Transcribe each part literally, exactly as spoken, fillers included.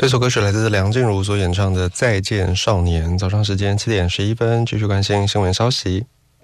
这首歌曲来自梁静茹所演唱的《再见少年》。早上时间七点十一分，继续关心新闻消息。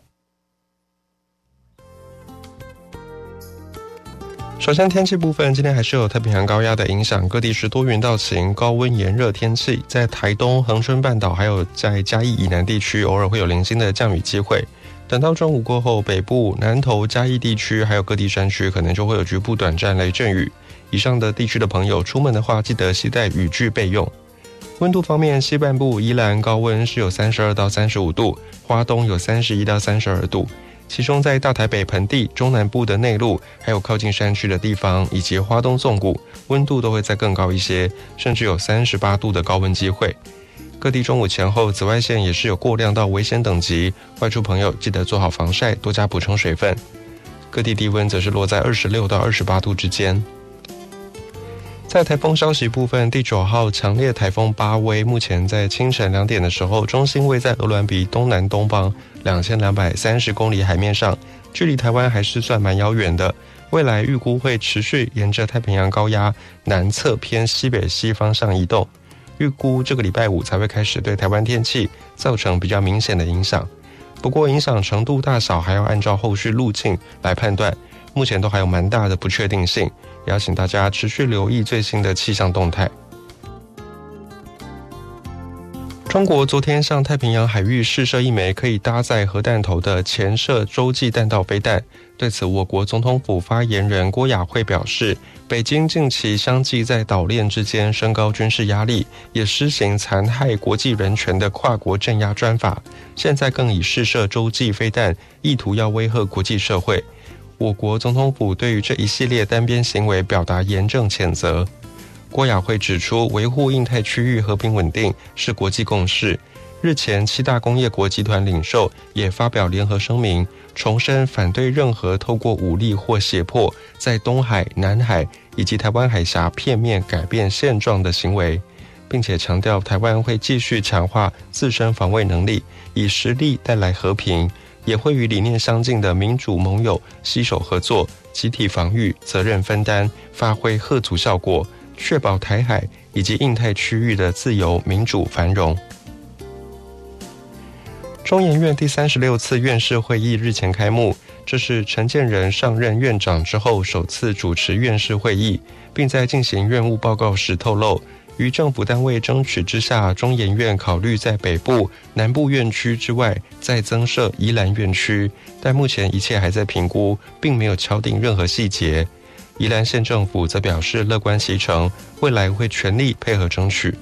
首先天气部分，今天还是有太平洋高压的影响，各地是多云到晴，高温炎热天气。在台东、恒春半岛还有在嘉义以南地区，偶尔会有零星的降雨机会。等到中午过后，北部、南投、嘉义地区还有各地山区可能就会有局部短暂雷阵雨。以上的地区的朋友出门的话，记得携带雨具备用。温度方面，西半部宜兰高温是有三十二到三十五度，花东有三十一到三十二度，其中在大台北盆地、中南部的内陆，还有靠近山区的地方，以及花东纵谷，温度都会再更高一些，甚至有三十八度的高温机会。各地中午前后紫外线也是有过量到危险等级，外出朋友记得做好防晒，多加补充水分。各地低温则是落在二十六到二十八度之间。在台风消息部分，第九号强烈台风巴威目前在清晨两点的时候，中心位在鹅銮鼻东南东方两千两百三十公里海面上，距离台湾还是算蛮遥远的。未来预估会持续沿着太平洋高压南侧偏西北西方向移动，预估这个礼拜五才会开始对台湾天气造成比较明显的影响。不过影响程度大小还要按照后续路径来判断，目前都还有蛮大的不确定性，也要请大家持续留意最新的气象动态。中国昨天向太平洋海域试射一枚可以搭载核弹头的潜射洲际弹道飞弹。对此，我国总统府发言人郭雅慧表示，北京近期相继在岛链之间升高军事压力，也施行残害国际人权的跨国镇压专法，现在更以试射洲际飞弹，意图要威吓国际社会。我国总统府对于这一系列单边行为表达严正谴责。郭雅慧指出，维护印太区域和平稳定是国际共识。日前，七大工业国集团领袖也发表联合声明，重申反对任何透过武力或胁迫在东海、南海以及台湾海峡片面改变现状的行为，并且强调台湾会继续强化自身防卫能力，以实力带来和平，也会与理念相近的民主盟友携手合作，集体防御、责任分担，发挥吓阻效果，确保台海以及印太区域的自由、民主、繁荣。中研院第三十六次院士会议日前开幕，这是陈建仁上任院长之后首次主持院士会议，并在进行院务报告时透露，于政府单位争取之下，中研院考虑在北部、南部院区之外再增设宜兰院区，但目前一切还在评估，并没有敲定任何细节。宜兰县政府则表示乐观其成，未来会全力配合争取。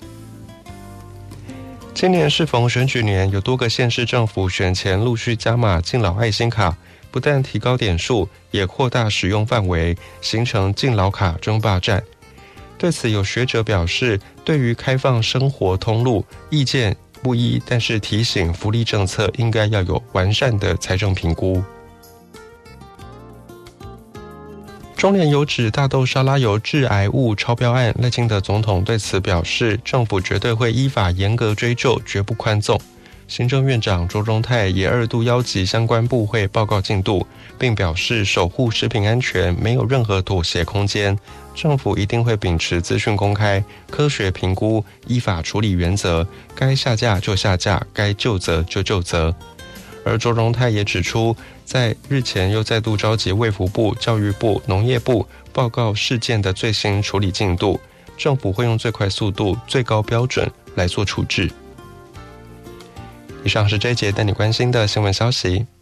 今年适逢选举年，有多个县市政府选前陆续加码敬老爱心卡，不但提高点数，也扩大使用范围，形成敬老卡争霸战。对此，有学者表示，对于开放生活通路，意见不一，但是提醒福利政策应该要有完善的财政评估。中联有指大豆沙拉油致癌物超标案，赖清德总统对此表示，政府绝对会依法严格追究，绝不宽纵。行政院长卓荣泰也二度邀集相关部会报告进度，并表示守护食品安全没有任何妥协空间，政府一定会秉持资讯公开、科学评估、依法处理原则，该下架就下架，该究责就究责。而卓荣泰也指出，在日前又再度召集卫福部、教育部、农业部报告事件的最新处理进度，政府会用最快速度、最高标准来做处置。以上是这一节带你关心的新闻消息。